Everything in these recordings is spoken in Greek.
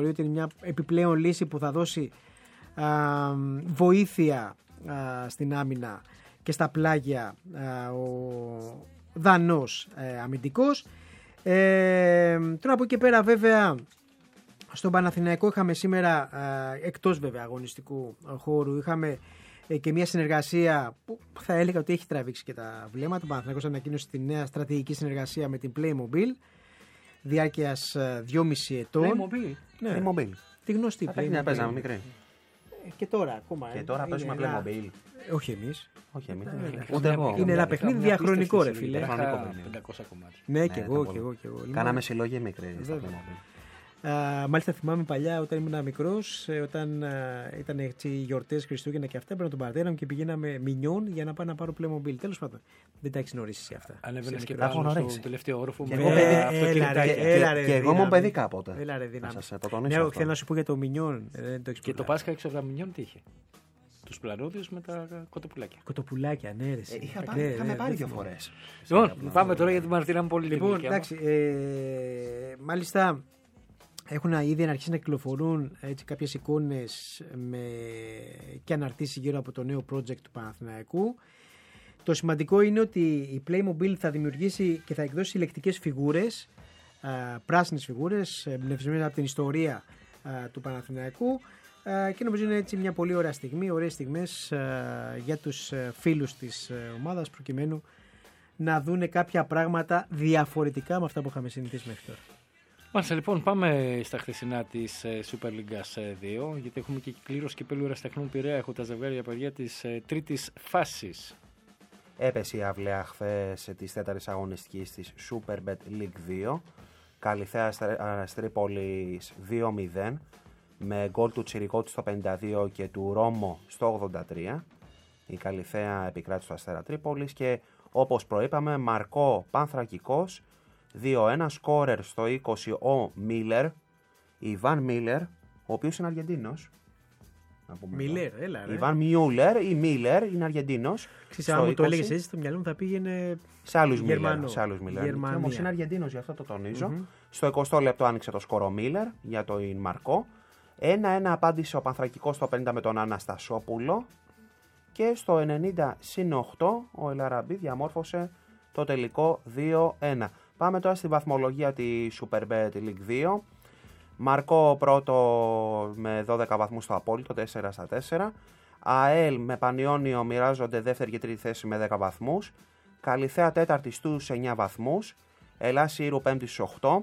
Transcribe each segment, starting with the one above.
θεωρεί ότι είναι μια επιπλέον λύση που θα δώσει βοήθεια στην άμυνα και στα πλάγια ο Δανός αμυντικός. Τώρα από εκεί πέρα βέβαια στον Παναθηναϊκό είχαμε σήμερα, εκτός βέβαια αγωνιστικού χώρου, είχαμε και μια συνεργασία που θα έλεγα ότι έχει τραβήξει και τα βλέμματα. Ο Παναθηναϊκός ανακοίνωσε τη νέα στρατηγική συνεργασία με την Playmobil διάρκειας 2,5 ετών. Playmobil. Ναι. Playmobil. Τη γνωστή Τα παιχνίδια Playmobil. παίζαμε μικρή. Και τώρα ακόμα. Και τώρα παίζουμε Playmobil. Όχι εμείς. Όχι εμείς. Ναι. Ούτε εγώ. Είναι ένα παιχνίδι διαχρονικό, ρε φίλε. 500 κομμάτια. Ναι, και εγώ. Κάναμε συλλογή μικρή στα Playmobil. Μάλιστα θυμάμαι παλιά όταν ήμουν μικρός, όταν ήταν έτσι γιορτές Χριστούγεννα και αυτά, έπαιρνα τον πατέρα μου και πηγαίναμε μινιόν για να πάω να πάρω Playmobil. Τέλος πάντων, δεν τα έχεις γνωρίσει αυτά. Ανέβαινες και πάνω στο τελευταίο όροφο. Και εγώ ήμουν παιδί κάποτε. Έλα ρε δύναμη. Ναι, θέλω να σου πω για το μινιόν. Και το Πάσχα έξω από τα μινιόν τι είχε? Τους πλαρόδιους με τα κοτοπουλάκια. Κοτοπουλάκια, ναι, ρε. Είχαμε πάρει 2 φορές. Λοιπόν, πάμε τώρα για την Μαρτίνα μου πολύ. Λοιπόν, εντάξει, μάλιστα έχουν ήδη αρχίσει να κυκλοφορούν έτσι, κάποιες εικόνες και αναρτήσεις γύρω από το νέο project του Παναθηναϊκού. Το σημαντικό είναι ότι η Playmobil θα δημιουργήσει και θα εκδώσει συλλεκτικές φιγούρες, πράσινες φιγούρες, εμπνευσμένες από την ιστορία του Παναθηναϊκού, και νομίζω είναι έτσι μια πολύ ωραία στιγμή, ωραίες στιγμές για τους φίλους της ομάδας, προκειμένου να δούνε κάποια πράγματα διαφορετικά με αυτά που είχαμε συνηθίσει μέχρι τώρα. Μάλιστα, λοιπόν, πάμε στα χθεσινά της Super League 2, γιατί έχουμε και κλήρωση κυπέλλου Ερασιτεχνών Πειραιά. Έχω τα ζευγάρια παιδιά της τρίτης φάσης. Έπεσε η αυλαία χθες της τέταρτης αγωνιστικής της Superbet League 2. Καλυθέα Τρίπολης 2-0 με γκολ του Τσιρικότη στο 52 και του Ρώμο στο 83. Η Καλυθέα επικράτησε στο Αστέρα Τρίπολης και όπως προείπαμε Μαρκό Πανθρακικός 2-1, σκόρερ στο 20 ο Μίλερ, Ιβάν Μίλερ, ο οποίος είναι Αργεντίνος. Μίλερ, έλα ρε. Ιβάν Μιούλερ ή Μίλερ, είναι Αργεντίνος. Αν μου το έλεγες έτσι στο μυαλό μου θα πήγαινε σε άλλους Μίλερ. Όμως είναι Αργεντίνος, γι' αυτό το τονίζω. Στο 20 λεπτό άνοιξε το σκορ ο Μίλερ για το Μαρκό. 1-1 απάντησε ο Πανθρακικός στο 50 με τον Αναστασόπουλο. Και στο 90-8 ο Ελαραμπή διαμόρφωσε το τελικό 2-1. Πάμε τώρα στη βαθμολογία της Superbet League 2. Μαρκό πρώτο με 12 βαθμούς στο απόλυτο, 4/4. ΑΕΛ με Πανιόνιο μοιράζονται δεύτερη και τρίτη θέση με 10 βαθμούς. Καλυθέα τέταρτη στους 9 βαθμούς. Ελλάς Ήρου πέμπτη στους 8.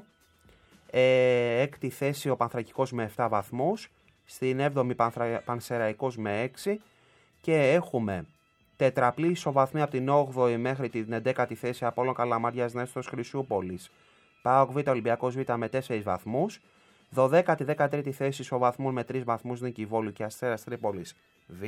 Έκτη θέση ο Πανθρακικός με 7 βαθμούς. Στην 7η Πανσεραϊκός με 6. Και έχουμε τετραπλή ισοβαθμία από την 8η μέχρι την 11η θέση Απόλλων Καλαμαριάς Νέστος Χρυσούπολης. ΠΑΟΚ Β Ολυμπιακός Β με 4 βαθμούς. 12η 13η θέση ισοβαθμούν με 3 βαθμούς Νίκη Βόλου και Αστέρας Τρίπολης Β.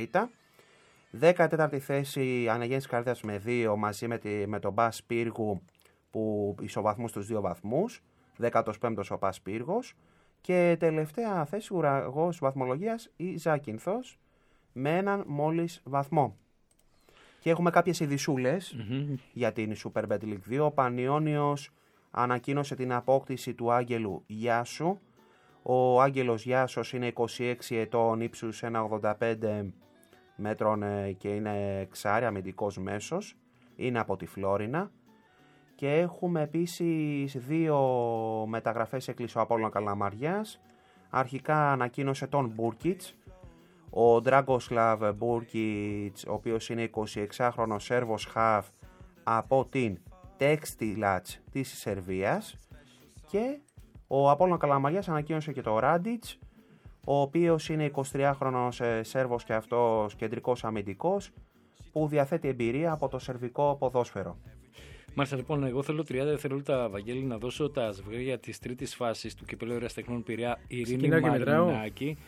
14η θέση Αναγέννησης Καρδίας με 2 μαζί με τον Μπας Πύργου που ισοβαθμούν στους 2 βαθμούς. 15ος ο Μπας Πύργος. Και τελευταία θέση ουραγός βαθμολογίας η Ζάκυνθος με έναν μόλις βαθμό. Και έχουμε κάποιες ειδισούλες για την Superbet League 2. Ο Πανιόνιος ανακοίνωσε την απόκτηση του Άγγελου Γιάσου. Ο Άγγελος Γιάσος είναι 26 ετών, ύψους 1,85 μέτρων και είναι εξάρι, αμυντικός μέσος. Είναι από τη Φλόρινα. Και έχουμε επίσης 2 μεταγραφές έκλεισε ο Απόλλων Καλαμαριάς. Αρχικά ανακοίνωσε τον Μπούρκιτς. Ο Ντράγκοσλαβ Μπούρκιτς, ο οποίος είναι 26χρονος Σέρβος χαφ από την Τέξτιλατς της Σερβίας. Και ο Απόλλων Καλαμαριάς ανακοίνωσε και το Ράντιτς, ο οποίος είναι 23χρονος Σέρβος και αυτός κεντρικός αμυντικός, που διαθέτει εμπειρία από το σερβικό ποδόσφαιρο. Μάλιστα, λοιπόν, εγώ θέλω 30 δευτερόλεπτα, Βαγγέλη, να δώσω τα ζευγάρια της τρίτης φάσης του κυπέλλου Ερασιτεχνών Πειραιά Ειρήνη Μαρινάκη.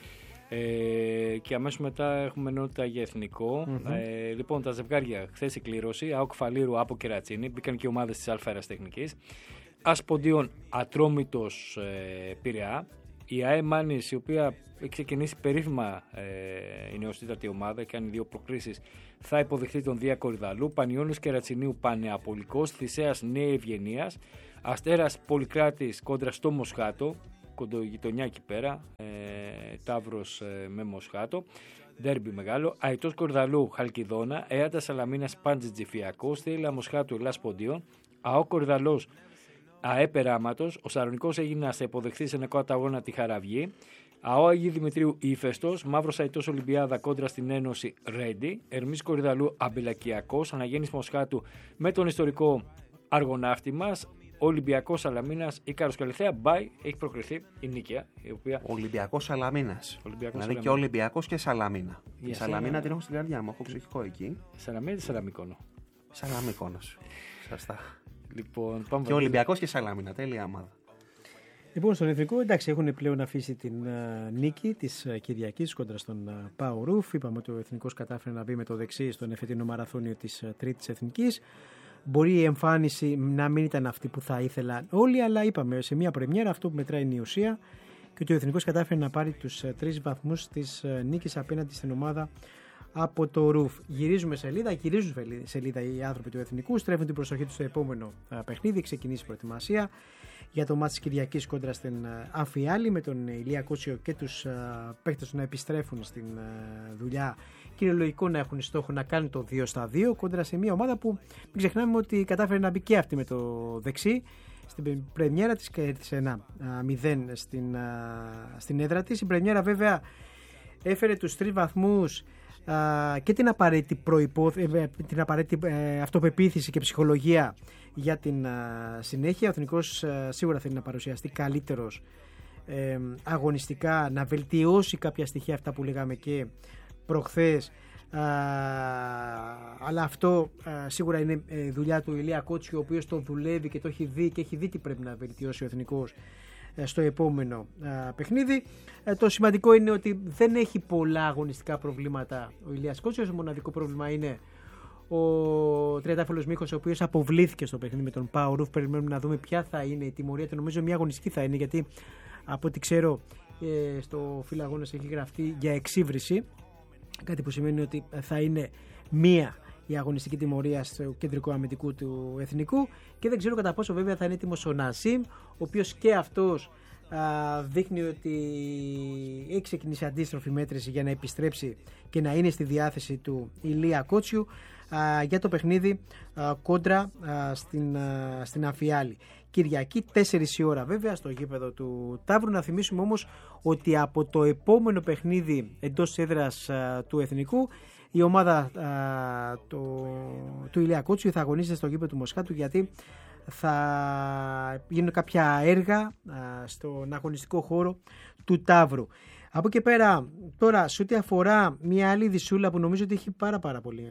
Και αμέσως μετά έχουμε ενότητα για εθνικό. Λοιπόν, τα ζευγάρια, χθες η κλήρωση. ΑΟΚ Φαλήρου από Κερατσίνη. Μπήκαν και οι ομάδες της Α Ερασιτεχνικής. Ασποντίων Ατρόμητος Πειραιά. Η ΑΕ Μάνης, η οποία έχει ξεκινήσει περίφημα, η νεοσύστατη ομάδα, κάνει 2 προκρίσεις, θα υποδεχθεί τον Δία Κορυδαλού. Πανιόνιος Κερατσινίου Πανεαπολικός. Θησέας Νέα Ευγενίας. Αστέρας Πολυκράτης κόντρα στο Μοσχάτο. κοντογειτονιά εκεί πέρα. Ταύρος με Μοσχάτο. Ντέρμπι μεγάλο. Αητός Κορδαλού Χαλκιδόνα. Έατα Σαλαμίνας Πάντζη Τζιφιακό. Στέιλα Μοσχάτου Ελλάς Ποντίων. ΑΟ Κορδαλός ΑΕ Περάματος. Ο Σαρονικός έγινε να υποδεχθεί σε νεκό αγώνα τη Χαραυγή. ΑΟ Αγίου Δημητρίου Ήφαιστος. Μαύρος Αητός Ολυμπιάδα κόντρα στην Ένωση Ρέντι. Ερμής Κορδαλού Αμπελακιακός. Αναγέννης Μοσχάτου με τον ιστορικό Αργοναύτη μας. Ολυμπιακός Σαλαμίνας, Ίκαρος Καλυθέα, Μπάι, έχει προκριθεί η Νίκαια. Ολυμπιακός Σαλαμίνας. Δηλαδή και Ολυμπιακός και Σαλαμίνα. Η Σαλαμίνα την έχω στην καρδιά μου, έχω ψυχικό εκεί. Σαλαμίνα ή Σαλαμίκονο? Σαλαμίκονος. Σωστά. Λοιπόν, πάμε και Ολυμπιακός και Σαλαμίνα, τέλεια ομάδα. Λοιπόν, στον Εθνικό, εντάξει, έχουν πλέον αφήσει την νίκη της Κυριακής κόντρα στον Πάο Ρουφ. Είπαμε ότι ο Εθνικός κατάφερε να μπει με το δεξί στον εφετινό μαραθώνιο της Τρίτης Εθνικής. Μπορεί η εμφάνιση να μην ήταν αυτή που θα ήθελαν όλοι, αλλά είπαμε σε μια πρεμιέρα αυτό που μετράει είναι η ουσία και ότι ο Εθνικός κατάφερε να πάρει τους 3 βαθμούς της νίκης απέναντι στην ομάδα από το Ρουφ. Γυρίζουν σελίδα οι άνθρωποι του Εθνικού, στρέφουν την προσοχή τους στο επόμενο παιχνίδι, ξεκινήσει η προετοιμασία για το μάτς της Κυριακής κόντρα στην Αφιάλη με τον Ηλία Κότσιο και τους παίκτες να επιστρέφουν στην δουλειά. Και είναι λογικό να έχουν στόχο να κάνουν το 2-2 κόντρα σε μια ομάδα που μην ξεχνάμε ότι κατάφερε να μπει και αυτή με το δεξί. Στην πρεμιέρα της κέρδισε 1-0 στην έδρα της. Η πρεμιέρα βέβαια έφερε τους 3 βαθμούς και την απαραίτητη αυτοπεποίθηση και ψυχολογία για την συνέχεια. Ο Εθνικός σίγουρα θέλει να παρουσιαστεί καλύτερος αγωνιστικά, να βελτιώσει κάποια στοιχεία αυτά που λέγαμε και προχθές, αλλά αυτό σίγουρα είναι δουλειά του Ηλία Κότσιου, ο οποίος το δουλεύει και το έχει δει και έχει δει τι πρέπει να βελτιώσει ο Εθνικός στο επόμενο παιχνίδι. Το σημαντικό είναι ότι δεν έχει πολλά αγωνιστικά προβλήματα ο Ηλίας Κότσιος. Το μοναδικό πρόβλημα είναι ο τριαντάφυλλος Μίχος, ο οποίος αποβλήθηκε στο παιχνίδι με τον Πάο Ρουφ. Περιμένουμε να δούμε ποια θα είναι η τιμωρία του. Νομίζω μια αγωνιστική θα είναι, γιατί από ό,τι ξέρω στο φύλλο αγώνας έχει γραφτεί για εξύβριση, κάτι που σημαίνει ότι θα είναι μία η αγωνιστική τιμωρία στο κεντρικό αμυντικού του Εθνικού, και δεν ξέρω κατά πόσο βέβαια θα είναι έτοιμος ο Νασίμ, ο οποίος και αυτός δείχνει ότι έχει ξεκινήσει αντίστροφη μέτρηση για να επιστρέψει και να είναι στη διάθεση του Ηλία Κότσιου για το παιχνίδι κόντρα στην Αφιάλη. Κυριακή 4 η ώρα βέβαια στο γήπεδο του Ταύρου. Να θυμίσουμε όμως ότι από το επόμενο παιχνίδι εντός της έδρας του Εθνικού η ομάδα του Ηλία Κότσιου θα αγωνίζεται στο γήπεδο του Μοσχάτου, γιατί θα γίνουν κάποια έργα στον αγωνιστικό χώρο του Ταύρου. Από εκεί πέρα, τώρα, σε ό,τι αφορά μια άλλη δυσούλα που νομίζω ότι έχει πάρα πολύ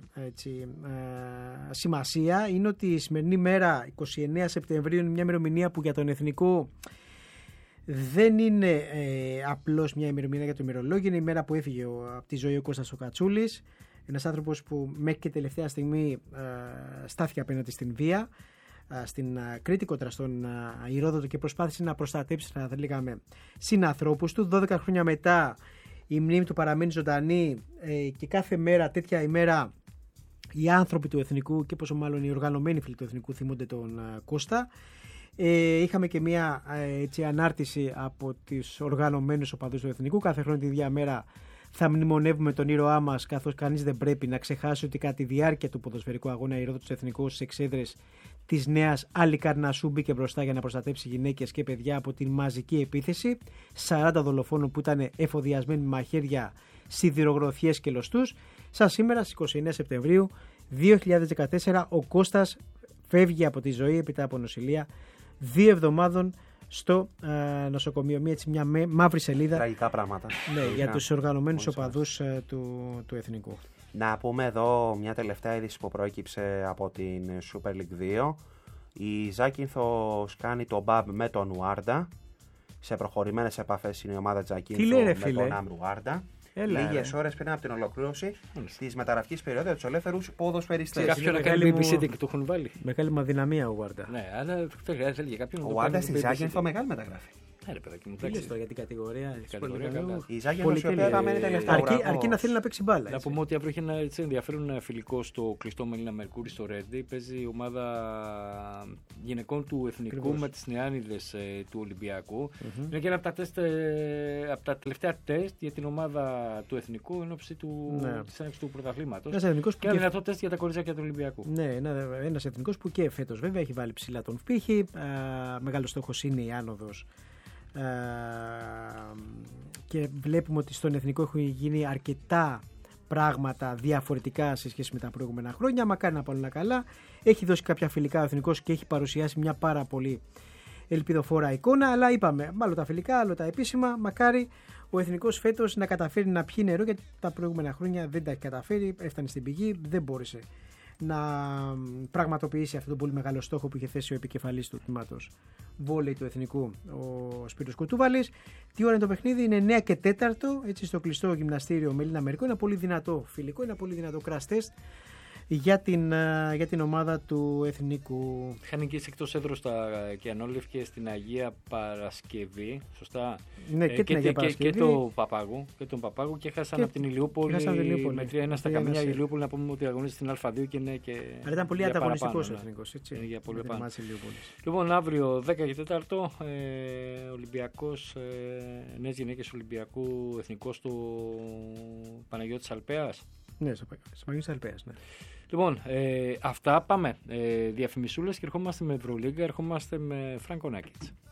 σημασία, είναι ότι η σημερινή μέρα, 29 Σεπτεμβρίου, είναι μια ημερομηνία που για τον Εθνικό δεν είναι απλώς μια ημερομηνία για το ημερολόγιο. Είναι η μέρα που έφυγε από τη ζωή ο Κώστας ο Κατσούλης, ένας άνθρωπος που μέχρι και τελευταία στιγμή στάθηκε απέναντι στην βία στην Κρήτη κοντρα στον Ηρόδοτο και προσπάθησε να προστατέψει, θα λέγαμε, συνανθρώπους του. 12 χρόνια μετά η μνήμη του παραμένει ζωντανή και κάθε μέρα, τέτοια ημέρα, οι άνθρωποι του Εθνικού και πόσο μάλλον οι οργανωμένοι φίλοι του Εθνικού θυμούνται τον Κώστα. Είχαμε και μια ανάρτηση από τις οργανωμένους οπαδούς του Εθνικού. Κάθε χρόνο τη ίδια μέρα θα μνημονεύουμε τον ήρωά μας, καθώς κανείς δεν πρέπει να ξεχάσει ότι κατά τη διάρκεια του ποδοσφαιρικού αγώνα η Ηρόδοτος Εθνικός στις εξέδρες της Νέας Αλικαρνασσού μπήκε μπροστά για να προστατεύσει γυναίκες και παιδιά από την μαζική επίθεση 40 δολοφόνων που ήταν εφοδιασμένοι με μαχαίρια, σιδηρογροθιές και λωστούς. Σαν σήμερα στις 29 Σεπτεμβρίου 2014 ο Κώστας φεύγει από τη ζωή έπειτα από νοσηλεία 2 εβδομάδων στο νοσοκομείο. Μια μαύρη σελίδα. Τραγικά πράγματα. Ναι, για τους οργανωμένους οπαδούς του Εθνικού. Να πούμε εδώ μια τελευταία είδηση που προέκυψε από την Super League 2. Η Ζάκυνθος κάνει το μπαμπ με τον Ουάρντα. Σε προχωρημένες επαφές είναι η ομάδα Ζάκυνθο με τον Αμρ Ουάρντα. Λίγες ώρες πριν από την ολοκλήρωση της μεταγραφικής περίοδου για τους ελεύθερους ποδοσφαιριστές. Κάποιον να κάνει babysitting και του έχουν βάλει. Μεγάλη αδυναμία ο Ουάρντα. Ναι, αλλά θέλει κάποιον. Ο Ουάρντα στη Ζάκυνθο μεγάλη μεταγραφή. Ρε παιδάκι μου, για την κατηγορία. Η Ζάγενος, η οποία θα μένει τελευταία. Αρκεί να θέλει να παίξει μπάλα. Να πούμε ότι αύριο έχει ένα ενδιαφέρον φιλικό στο κλειστό Μελίνα Μερκούρη στο Ρέντι. Παίζει η ομάδα γυναικών του Εθνικού με τις νεάνιδες του Ολυμπιακού. Είναι και ένα από τα, από τα τελευταία τεστ για την ομάδα του Εθνικού εν ώψη της έναρξης του πρωταθλήματος. Και ένα δυνατό τεστ για τα κοριτσάκια του Ολυμπιακού. Ναι, ένας εθνικός που και φέτος βέβαια έχει βάλει ψηλά τον πύχη. Μεγάλος στόχος είναι η άνοδος. Και βλέπουμε ότι στον εθνικό έχουν γίνει αρκετά πράγματα διαφορετικά σε σχέση με τα προηγούμενα χρόνια. Μακάρι να πάνε καλά. Έχει δώσει κάποια φιλικά ο εθνικός και έχει παρουσιάσει μια πάρα πολύ ελπιδοφόρα εικόνα. Αλλά είπαμε, μάλλον τα φιλικά, άλλο τα επίσημα. Μακάρι ο εθνικός φέτος να καταφέρει να πιει νερό, γιατί τα προηγούμενα χρόνια δεν τα έχει καταφέρει. Έφτανε στην πηγή, δεν μπόρεσε να πραγματοποιήσει αυτόν τον πολύ μεγάλο στόχο που είχε θέσει ο επικεφαλής του τμήματος βόλεϊ του Εθνικού, ο Σπύρος Κουτούβαλης. Τι ώρα είναι το παιχνίδι? Είναι 9 και 4, έτσι, στο κλειστό γυμναστήριο Μελίνα Μερκό. Ένα πολύ δυνατό φιλικό, ένα πολύ δυνατό crash test για την ομάδα του Εθνικού. Είχαν νικήσει εκτός έδρους και ανόλευκε στην Αγία Παρασκευή. Σωστά. Ναι, και την Αγία Παρασκευή. Και τον Παπάγου και έχασαν από την Ηλιούπολη με 3-1 στα καμιά. Η Ηλιούπολη, να πούμε ότι αγωνίζεται στην Α2 και είναι και. Αλλά ήταν πολύ ανταγωνιστικός ο Εθνικός. Για πολύ πάνω. Λοιπόν, αύριο 10 και 4 Ολυμπιακός, νέες γυναίκες Ολυμπιακού Εθνικός του Παναγιώτης Αλπέας. Ναι, στο Παναγιώτης Αλπέας, ναι. Λοιπόν, αυτά πάμε. Διαφημισούλες και ερχόμαστε με Ευρωλίγκα, ερχόμαστε με Φράνκο Νάκητς.